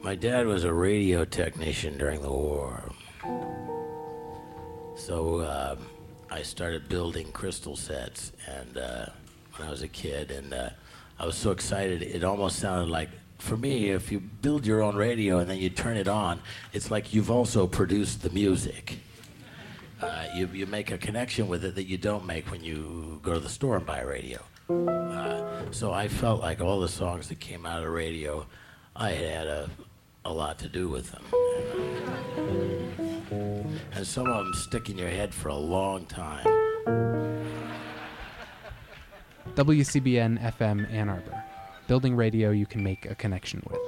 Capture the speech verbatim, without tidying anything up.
My dad was a radio technician during the war. So uh, I started building crystal sets and uh, when I was a kid, and uh, I was so excited. It almost sounded like, for me, if you build your own radio and then you turn it on, it's like you've also produced the music. Uh, you, you make a connection with it that you don't make when you go to the store and buy a radio. Uh, so I felt like all the songs that came out of the radio, I had a, a lot to do with them. And some of them stick in your head for a long time. W C B N F M Ann Arbor. Building radio you can make a connection with.